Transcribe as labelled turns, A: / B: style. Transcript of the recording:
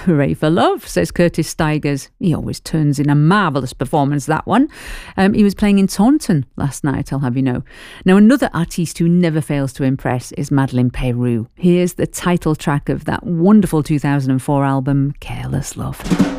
A: Hooray for Love, says Curtis Stigers. He always turns in a marvellous performance, that one. He was playing in Taunton last night, I'll have you know. Now, another artiste who never fails to impress is Madeleine Peyroux. Here's the title track of that wonderful 2004 album, Careless Love.